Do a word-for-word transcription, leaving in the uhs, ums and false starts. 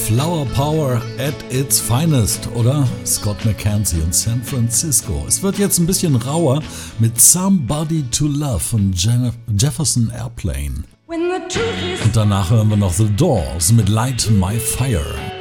Flower Power at its finest, oder? Scott McKenzie und San Francisco. Es wird jetzt ein bisschen rauer mit Somebody to Love von Je- Jefferson Airplane. Und danach hören wir noch The Doors mit Light My Fire.